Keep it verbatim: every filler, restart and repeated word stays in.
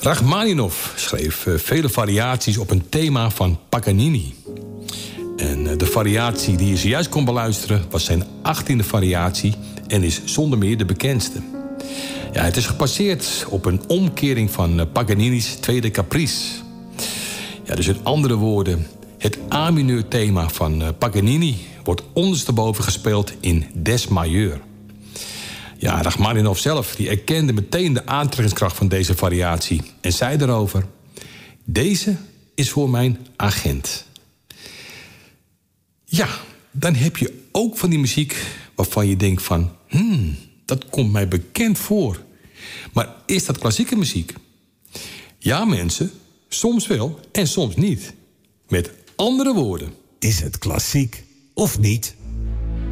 Rachmaninov schreef uh, vele variaties op een thema van Paganini. En uh, de variatie die je zojuist kon beluisteren was zijn achttiende variatie en is zonder meer de bekendste. Ja, het is gebaseerd op een omkering van uh, Paganini's tweede caprice. Ja, dus in andere woorden, het A-mineur thema van uh, Paganini wordt ondersteboven gespeeld in Des majeur. Ja, Rachmaninov zelf die erkende meteen de aantrekkingskracht van deze variatie en zei erover: deze is voor mijn agent. Ja, dan heb je ook van die muziek waarvan je denkt van, hmm, dat komt mij bekend voor. Maar is dat klassieke muziek? Ja, mensen, soms wel en soms niet. Met andere woorden. Is het klassiek of niet?